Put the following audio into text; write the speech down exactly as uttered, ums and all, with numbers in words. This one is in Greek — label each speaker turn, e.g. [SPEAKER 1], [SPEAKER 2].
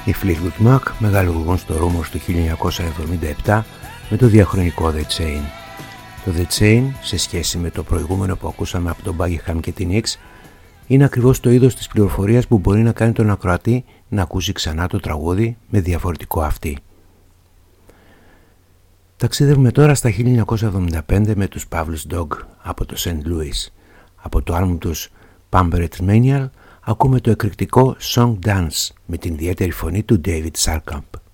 [SPEAKER 1] Οι Fleetwood Mac μεγαλουργούν στο Rumors του χίλια εννιακόσια εβδομήντα επτά με το διαχρονικό The Chain. Το The Chain, σε σχέση με το προηγούμενο που ακούσαμε από τον Buckingham και την X, είναι ακριβώς το είδος της πληροφορίας που μπορεί να κάνει τον ακροατή να ακούσει ξανά το τραγούδι με διαφορετικό αυτί. Ταξίδευουμε τώρα στα χίλια εννιακόσια εβδομήντα πέντε με τους Pavlos Dog από το Σεντ Louis. Από το άλμπουμ τους Pampered Maniac ακούμε το εκρηκτικό Song Dance με την ιδιαίτερη φωνή του David Sarkamp.